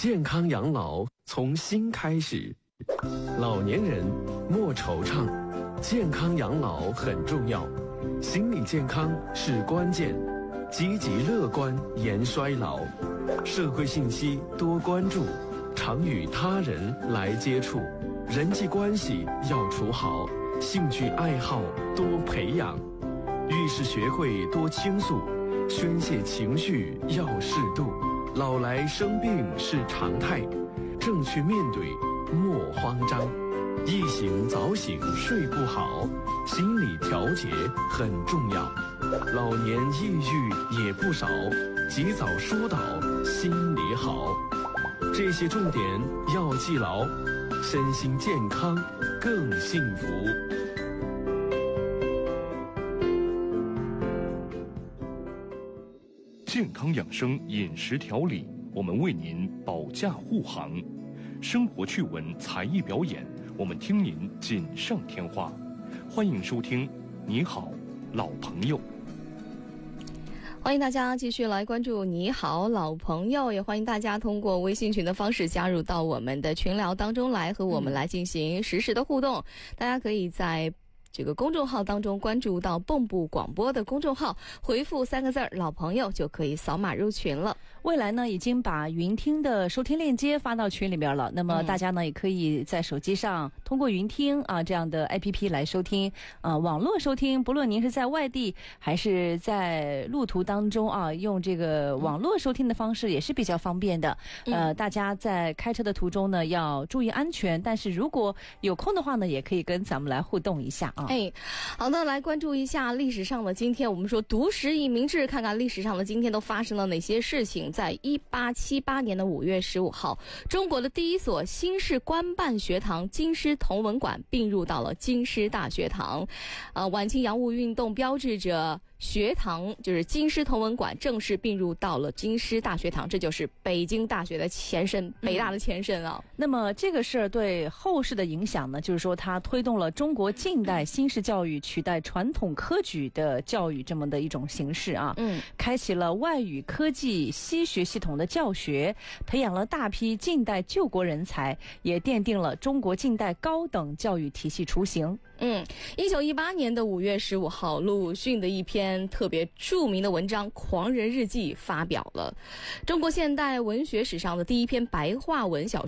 健康养老从心开始，老年人莫惆怅，健康养老很重要，心理健康是关键，积极乐观延衰老，社会信息多关注，常与他人来接触，人际关系要处好，兴趣爱好多培养，遇事学会多倾诉，宣泄情绪要适度，老来生病是常态，正确面对莫慌张，一醒早醒睡不好，心理调节很重要，老年抑郁也不少，及早疏导心理好，这些重点要记牢，身心健康更幸福。 健康养生饮食调理，我们为您保驾护航；生活趣闻才艺表演，我们听您锦上添花。欢迎收听《你好，老朋友》。 欢迎大家继续来关注你好老朋友，也欢迎大家通过微信群的方式加入到我们的群聊当中来，和我们来进行实时的互动。大家可以在这个公众号当中关注到蚌埠广播的公众号，回复3个字老朋友就可以扫码入群了。 未来呢已经把云听的收听链接发到群里边了，那么大家呢也可以在手机上通过云听这样的 APP 来收听网络收听，不论您是在外地还是在路途当中用这个网络收听的方式也是比较方便的。大家在开车的途中呢要注意安全，但是如果有空的话呢也可以跟咱们来互动一下好的，来关注一下历史上的今天。我们说读时以明志，看看历史上的今天都发生了哪些事情。在1878年的5月15号，中国的第一所新式官办学堂京师同文馆并入到了京师大学堂。晚清洋务运动标志着学堂，就是京师同文馆正式并入到了京师大学堂，这就是北京大学的前身，北大的前身啊。 那么这个事儿对后世的影响呢，就是说它推动了中国近代新式教育取代传统科举的教育这么的一种形式开启了外语科技西学系统的教学，培养了大批近代救国人才，也奠定了中国近代高等教育体系雏形。 1918年的5月15号，鲁迅的一篇特别著名的文章《狂人日记》发表了，中国现代文学史上的第一篇白话文小说